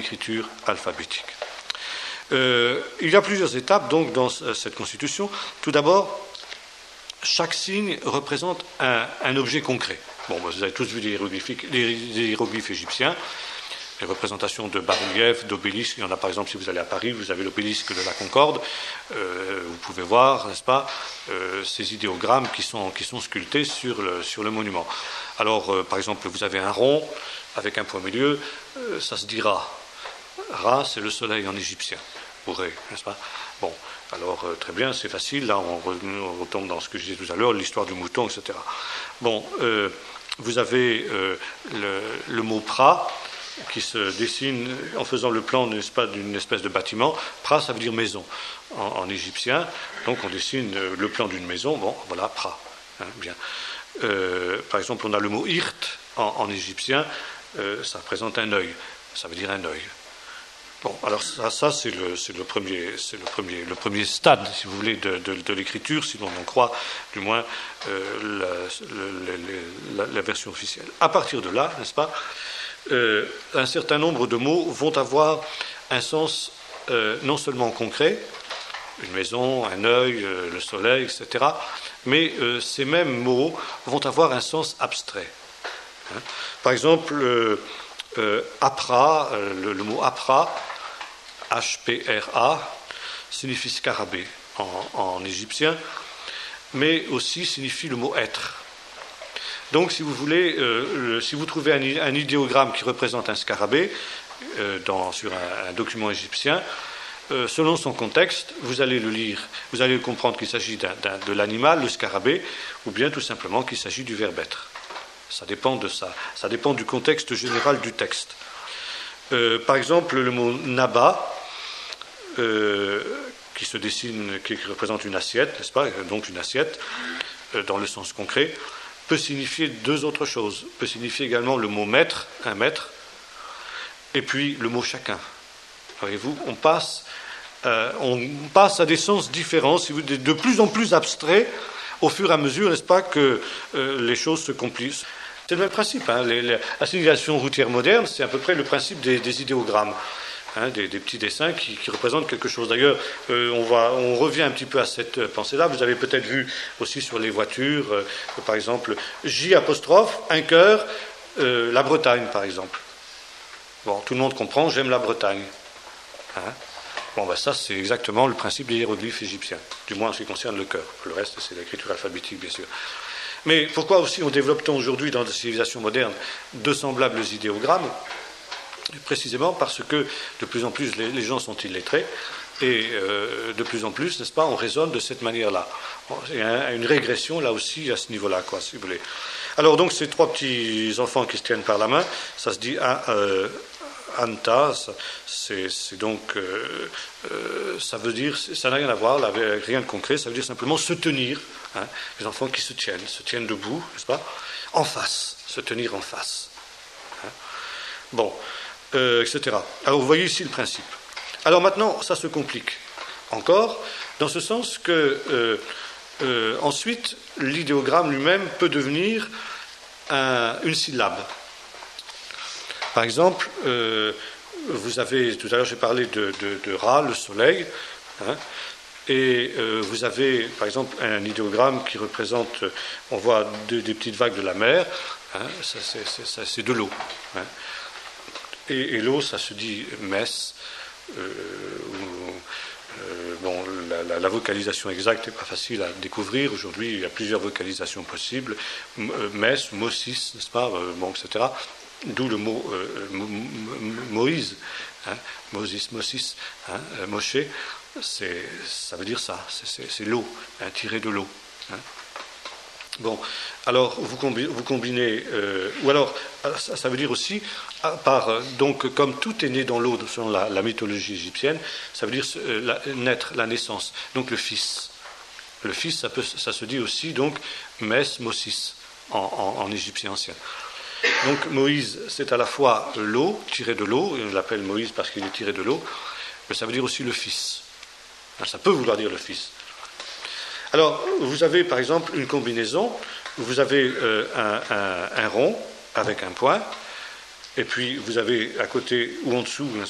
écriture alphabétique. Il y a plusieurs étapes donc dans cette constitution. Tout d'abord, chaque signe représente un objet concret. Bon, vous avez tous vu les hiéroglyphes égyptiens, les représentations de bas-reliefs, d'obélisques. Il y en a par exemple, si vous allez à Paris, vous avez l'obélisque de la Concorde. Vous pouvez voir, n'est-ce pas, ces idéogrammes qui sont sculptés sur le monument. Alors, par exemple, vous avez un rond avec un point au milieu, ça se dit Ra. Ra, c'est le soleil en égyptien, ou Ré, n'est-ce pas? Bon, alors très bien, c'est facile. Là, on retombe dans ce que je disais tout à l'heure, l'histoire du mouton, etc. Bon, vous avez le mot Pra, qui se dessine en faisant le plan, n'est-ce pas, d'une espèce de bâtiment. Pra, ça veut dire maison en égyptien. Donc on dessine le plan d'une maison. Bon, voilà, Pra. Hein, bien. Par exemple, on a le mot Irt en égyptien. Ça représente un œil. Ça veut dire un œil. Bon, alors ça c'est le premier stade, si vous voulez, de l'écriture, si l'on en croit, du moins la version officielle. À partir de là, n'est-ce pas, un certain nombre de mots vont avoir un sens non seulement concret, une maison, un œil, le soleil, etc., mais ces mêmes mots vont avoir un sens abstrait. Hein. Par exemple, Apra, le mot Apra, H-P-R-A, signifie scarabée en égyptien, mais aussi signifie le mot être. Donc, si vous voulez, si vous trouvez un idéogramme qui représente un scarabée sur un document égyptien, selon son contexte, vous allez le lire, vous allez comprendre qu'il s'agit de l'animal, le scarabée, ou bien tout simplement qu'il s'agit du verbe être. Ça dépend de ça. Ça dépend du contexte général du texte. Par exemple, le mot Naba, qui se dessine, qui représente une assiette, n'est-ce pas? Donc une assiette, dans le sens concret, peut signifier deux autres choses. Peut signifier également le mot maître, un maître, et puis le mot chacun. Voyez-vous, on passe à des sens différents, de plus en plus abstraits, au fur et à mesure, n'est-ce pas, que les choses se compliquent. C'est le même principe. Hein, la signalisation routière moderne, c'est à peu près le principe des idéogrammes. Hein, des petits dessins qui représentent quelque chose. D'ailleurs, on revient un petit peu à cette pensée-là. Vous avez peut-être vu aussi sur les voitures, par exemple, J', un cœur, la Bretagne, par exemple. Bon, tout le monde comprend, j'aime la Bretagne. Hein. Bon, ben ça, c'est exactement le principe des hiéroglyphes égyptiens, du moins en ce qui concerne le cœur. Le reste, c'est l'écriture alphabétique, bien sûr. Mais pourquoi aussi on développe-t-on aujourd'hui dans la civilisation moderne de semblables idéogrammes? Précisément parce que de plus en plus les gens sont illettrés et de plus en plus, n'est-ce pas, on raisonne de cette manière-là. Il y a une régression là aussi à ce niveau-là, quoi, si vous voulez. Alors donc ces trois petits enfants qui se tiennent par la main, ça se dit Anta, c'est donc, ça veut dire, ça n'a rien à voir, là, avec rien de concret, ça veut dire simplement se tenir, hein, les enfants qui se tiennent debout, n'est-ce pas, en face, se tenir en face. Hein. Bon. Etc. Alors vous voyez ici le principe. Alors maintenant, ça se complique encore, dans ce sens que ensuite, l'idéogramme lui-même peut devenir une syllabe. Par exemple, vous avez, tout à l'heure j'ai parlé de Ra, le soleil, hein, et vous avez par exemple un idéogramme qui représente, on voit des petites vagues de la mer, hein, c'est de l'eau. Hein. Et l'eau, ça se dit mess. Bon, la vocalisation exacte n'est pas facile à découvrir. Aujourd'hui, il y a plusieurs vocalisations possibles. Mess, Mossis, n'est-ce pas, bon, etc. D'où le mot Moïse, hein, Mossis, hein, Moshe, ça veut dire ça, c'est l'eau, hein, tiré de l'eau. Hein. Bon, alors vous combinez, ou alors ça veut dire aussi, donc comme tout est né dans l'eau selon la mythologie égyptienne, ça veut dire naître, la naissance, donc le fils. Le fils, ça se dit aussi donc Mes, Mossis, en égyptien ancien. Donc Moïse, c'est à la fois l'eau, tiré de l'eau, et on l'appelle Moïse parce qu'il est tiré de l'eau, mais ça veut dire aussi le fils. Ça peut vouloir dire le fils. Alors, vous avez par exemple une combinaison, vous avez un rond avec un point, et puis vous avez à côté ou en dessous